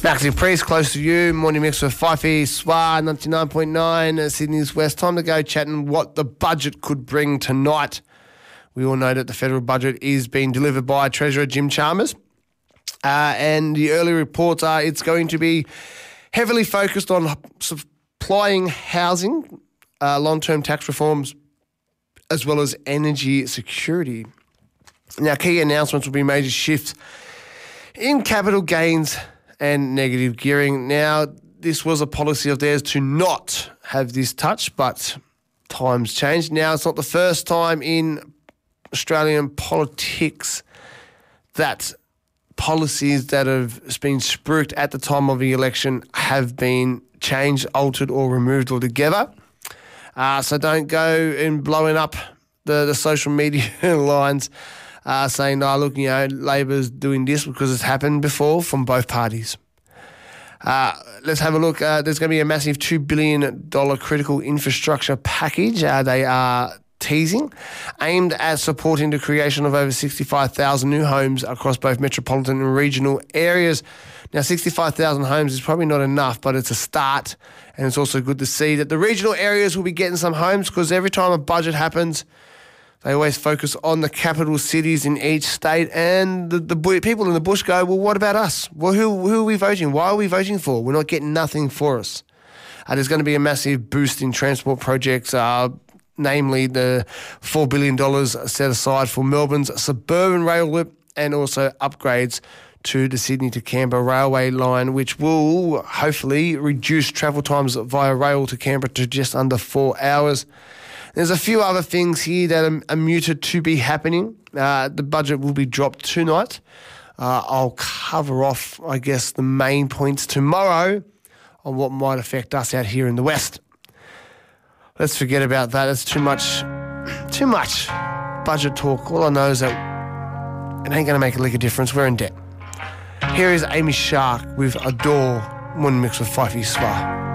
Maxi Priest, close to you. Morning mix with Fifey, Swar, 99.9, Sydney's West. Time to go chatting what the budget could bring tonight. We all know that the federal budget is being delivered by Treasurer Jim Chalmers. And the early reports are it's going to be heavily focused on supplying housing, long-term tax reforms, as well as energy security. Now, key announcements will be major shifts in capital gains and negative gearing. Now, this was a policy of theirs to not have this touch, but times change. Now, it's not the first time in Australian politics that policies that have been spruiked at the time of the election have been changed, altered or removed altogether. So don't go and blowing up the social media lines saying, no, look, Labor's doing this because it's happened before from both parties. Let's have a look. There's going to be a massive $2 billion critical infrastructure package they are teasing, aimed at supporting the creation of over 65,000 new homes across both metropolitan and regional areas. Now, 65,000 homes is probably not enough, but it's a start, and it's also good to see that the regional areas will be getting some homes, because every time a budget happens, they always focus on the capital cities in each state, and the people in the bush go, well, what about us? Well, who are we voting? Why are we voting for? We're not getting nothing for us. There's going to be a massive boost in transport projects, namely the $4 billion set aside for Melbourne's suburban rail loop, and also upgrades to the Sydney to Canberra railway line, which will hopefully reduce travel times via rail to Canberra to just under 4 hours. There's a few other things here that are muted to be happening. The budget will be dropped tonight. I'll cover off, I guess, the main points tomorrow on what might affect us out here in the West. Let's forget about that. It's too much budget talk. All I know is that it ain't going to make a lick of difference. We're in debt. Here is Amy Shark with Adore, one mix with Fifey Swar.